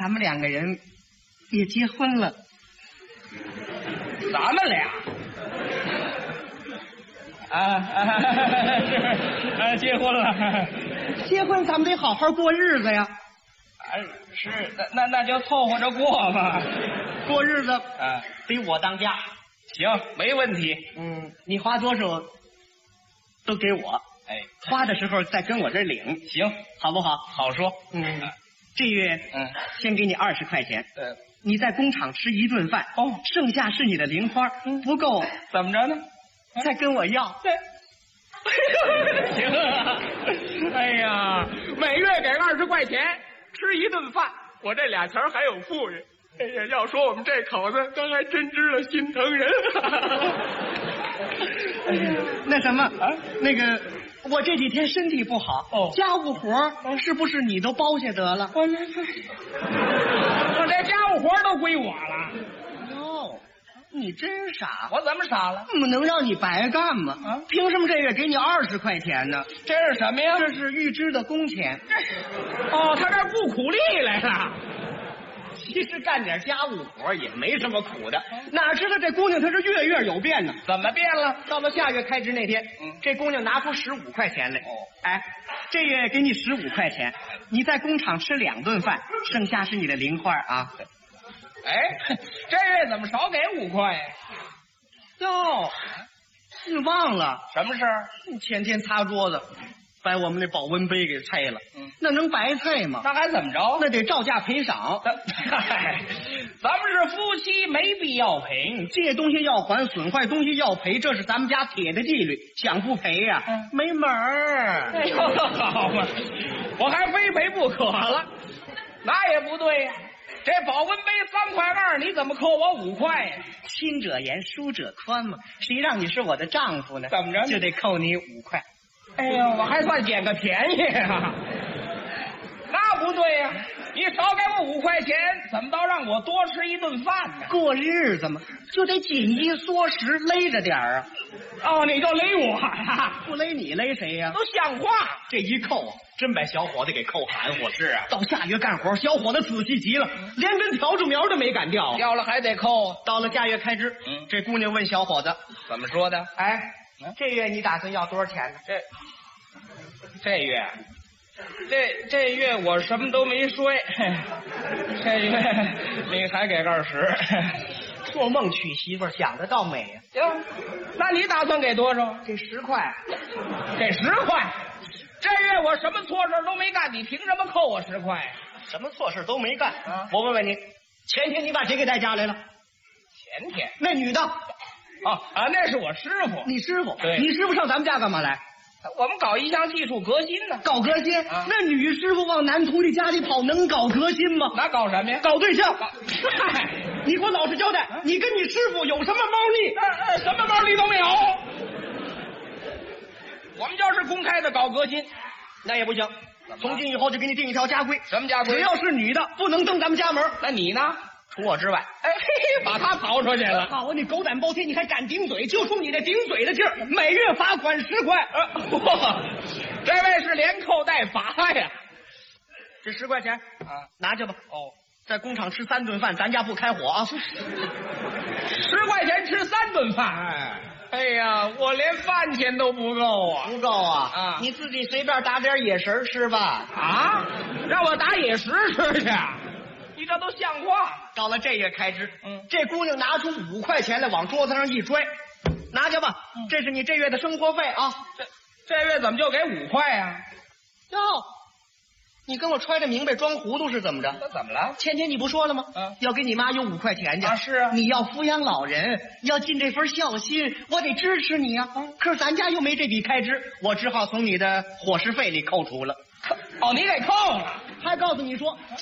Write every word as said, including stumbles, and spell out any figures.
咱们两个人也结婚了。 咱们俩啊啊是啊，结婚了。 结婚咱们得好好过日子呀。 啊，是，那那那就凑合着过吧。 过日子啊， 得我当家。 行，没问题。 嗯，你花多少都给我。 哎， 花的时候再跟我这领， 行， 好不好？ 好说。 嗯，这月嗯， 先给你二十块钱。 呃， 你在工厂吃一顿饭， 哦， 剩下是你的零花， 嗯， 不够怎么着呢？ 再跟我要。 对。行啊！哎呀，每月给二十块钱，吃一顿饭，我这俩钱还有富裕。哎呀，要说我们这口子，刚还真知道心疼人。 哎呀，那什么啊，那个我这几天身体不好， 哦， 家务活儿是不是你都包下得了？ 我这我这家务活都归我了。 哟，你真傻！ 我怎么傻了？ 怎么能让你白干嘛？啊，凭什么这月给你二十块钱呢？ 这是什么呀？ 这是预支的工钱。 哦，他这儿雇苦力来了。 其实干点家务活也没什么苦的，哪知道这姑娘她是月月有变呢？ 怎么变了？ 到了下月开支那天， 嗯， 这姑娘拿出十五块钱来。 哦， 哎，这月给你十五块钱，你在工厂吃两顿饭，剩下是你的零花啊。 哎，这月怎么少给五块呀？ 哟，你忘了什么事儿？ 你前天擦桌子，把我们那保温杯给碎了。嗯，那能白菜吗？ 那还怎么着？ 那得照价赔偿。 嗨，咱们是夫妻，没必要赔。 借东西要还，损坏东西要赔，这是咱们家铁的纪律。想不赔呀、啊嗯，没门儿。 哎呦，好嘛，我还非赔不可了。那也不对呀、啊，这保温杯三块二，你怎么扣我五块呀？ 亲者严，疏者宽嘛。谁让你是我的丈夫呢？ 怎么着？ 就得扣你五块。 哎呦，我还算捡个便宜啊！那不对呀、啊，你少给我五块钱，怎么倒让我多吃一顿饭呢？ 过日子嘛，就得紧衣缩食，勒着点儿啊。 哦，你就勒我呀？ 不勒你勒谁呀、啊？ 都像话！ 这一扣啊，真把小伙子给扣含糊。 是啊， 到下月干活，小伙子仔细极了，连根笤帚苗都没敢掉。 掉了还得扣。 到了下月开支，嗯，这姑娘问小伙子怎么说的？ 哎，这月你打算要多少钱呢？ 这这月，这这月我什么都没睡，这月你还给二十， 做梦娶媳妇想得倒美呀！ 行，那你打算给多少？ 给十块， 给十块。这月我什么错事都没干，你凭什么扣我十块？ 什么错事都没干啊！ 我问问你，前天你把谁给带家来了？ 前天那女的。 哦啊，那是我师傅。 你师傅？ 对， 你师傅上咱们家干嘛来？ 我们搞一项技术革新呢。 搞革新？ 啊， 那女师傅往男徒弟家里跑，能搞革新吗？ 那搞什么呀？ 搞对象。嗨，你给我老实交代，啊、你跟你师傅有什么猫腻？ 呃呃，什么猫腻都没有。我们就是公开的搞革新， 那也不行。从今以后就给你定一条家规。 什么家规？ 只要是女的，不能登咱们家门。 那你呢？ 除我之外。 哎嘿嘿，把他刨出去了。 好啊，你狗胆包天，你还敢顶嘴？就冲你这顶嘴的劲儿，每月罚款十块。 呃，哇，这位是连扣带罚呀。 这十块钱啊， 拿去吧。 哦， 在工厂吃三顿饭，咱家不开火啊。 十块钱吃三顿饭。哎。哎呀，我连饭钱都不够啊！ 不够啊！ 啊， 你自己随便打点野食吃吧。 啊，让我打野食吃去？你这都像话？ 到了这月开支， 嗯， 这姑娘拿出五块钱来，往桌子上一摔，拿去吧，嗯，这是你这月的生活费啊。 这这月怎么就给五块呀？ 哟，你跟我揣着明白装糊涂是怎么着？ 那怎么了？ 前天你不说了吗？ 嗯， 要给你妈有五块钱去。 啊，是啊， 你要抚养老人，要尽这份孝心，我得支持你啊。嗯，可是咱家又没这笔开支，我只好从你的伙食费里扣除了。 哦，你给扣了， 还告诉你说。